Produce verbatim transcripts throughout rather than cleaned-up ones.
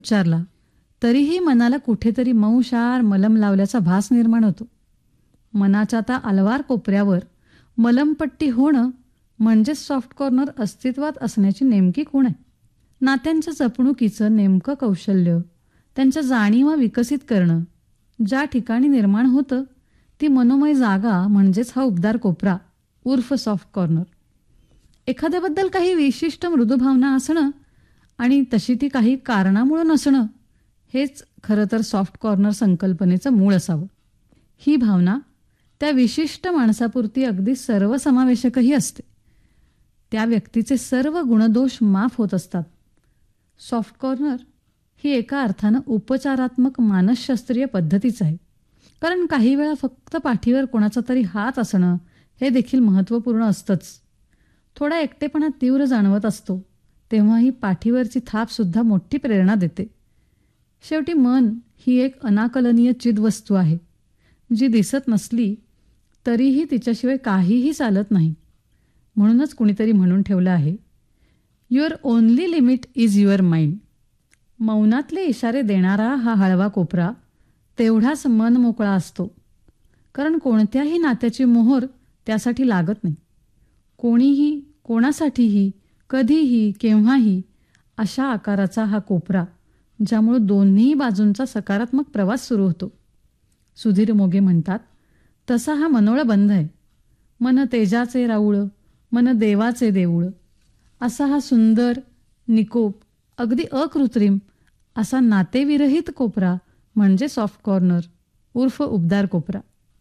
उच्चारला तरीही मनाला कुठेतरी मऊशार मलम लावल्याचा भास निर्माण होतो. मनाच्या त्या अलवार कोपऱ्यावर मलमपट्टी होणं म्हणजेच सॉफ्ट कॉर्नर अस्तित्वात असण्याची नेमकी खूण आहे. नात्यांच्या जपणुकीचं नेमकं कौशल्य, त्यांच्या जाणीवा विकसित करणं ज्या ठिकाणी निर्माण होतं ती मनोमय जागा म्हणजेच हा उबदार कोपरा उर्फ सॉफ्ट कॉर्नर. एखाद्याबद्दल काही विशिष्ट मृदुभावना असणं आणि तशी ती काही कारणामुळं नसणं हेच खरं तर सॉफ्ट कॉर्नर संकल्पनेचं मूळ असावं. ही भावना त्या विशिष्ट माणसापुरती अगदी सर्वसमावेशकही असते. त्या व्यक्तीचे सर्व गुणदोष माफ होत असतात. सॉफ्ट कॉर्नर ही एका अर्थानं उपचारात्मक मानसशास्त्रीय पद्धतीच आहे. कारण काही वेळा फक्त पाठीवर कोणाचा तरी हात असणं हे देखील महत्त्वपूर्ण असतंच. थोडा एकटेपणा तीव्र जाणवत असतो तेव्हा ही पाठीवरची थापसुद्धा मोठी प्रेरणा देते. शेवटी मन ही एक अनाकलनीय चिदवस्तू आहे जी दिसत नसली तरीही तिच्याशिवाय काहीही चालत नाही. म्हणूनच कुणीतरी म्हणून ठेवलं आहे, your only limit is your mind. मौनातले इशारे देणारा हा हळवा कोपरा तेवढाच मन मोकळा असतो. कारण कोणत्याही नात्याची मोहर त्यासाठी लागत नाही. कोणीही कोणासाठीही कधीही केव्हाही अशा आकाराचा हा कोपरा ज्यामुळे दोन्ही बाजूंचा सकारात्मक प्रवास सुरू होतो. सुधीर मोघे म्हणतात तसा हा मनोळ बंध आहे. मन तेजाचे राऊळ, मन देवाचे देऊळ असा हा सुंदर निकोप अगदी अकृत्रिम असा नातेविरहित कोपरा म्हणजे सॉफ्ट कॉर्नर उर्फ उबदार कोपरा.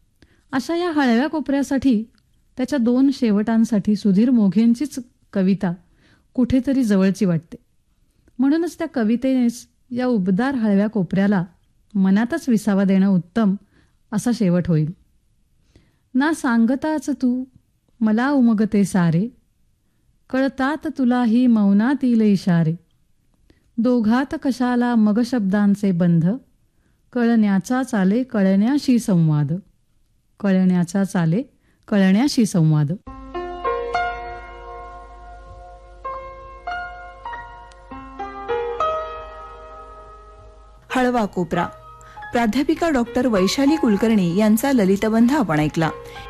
अशा या हळव्या कोपऱ्यासाठी त्याच्या दोन शेवटांसाठी सुधीर मोघेंचीच कविता कुठेतरी जवळची वाटते. म्हणूनच त्या कवितेनेच या उबदार हळव्या कोपऱ्याला मनातच विसावा देणं उत्तम असा शेवट होईल. ना सांगताच तू मला उमगते सारे, कळतात तुलाही मौनातील इशारे. दोघात कशाला मग शब्दांचे बंध, कळण्याचा चाले कळण्याशी संवाद. कळण्याचा चाले कळण्याशी संवाद. हळवा कोपरा. प्राध्यापिका डॉक्टर वैशाली कुलकर्णी यांचा ललितबंध आपण ऐकला.